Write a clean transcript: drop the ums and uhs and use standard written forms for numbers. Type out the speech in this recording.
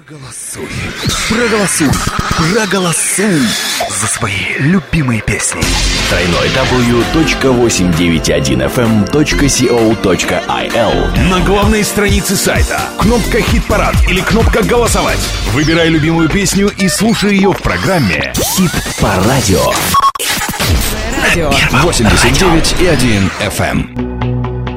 Проголосуй за свои любимые песни. www.891fm.co.il. На главной странице сайта кнопка «Хит-парад» или кнопка «Голосовать». Выбирай любимую песню и слушай ее в программе Хит по радио. 89,1 FM.